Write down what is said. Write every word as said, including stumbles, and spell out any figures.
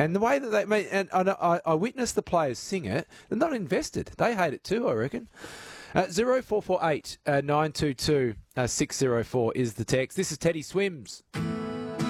And the way that they made, and I, I witnessed the players sing it, they're not invested. They hate it too, I reckon. Uh, zero four four eight uh, nine two two uh, six zero four is the text. This is Teddy Swims.